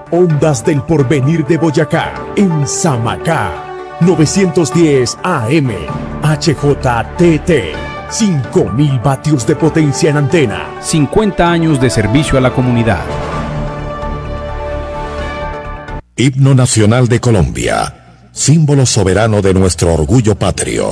Ondas del Porvenir de Boyacá, en Samacá. 910 AM, HJTT. 5.000 vatios de potencia en antena. 50 años de servicio a la comunidad. Himno Nacional de Colombia, símbolo soberano de nuestro orgullo patrio.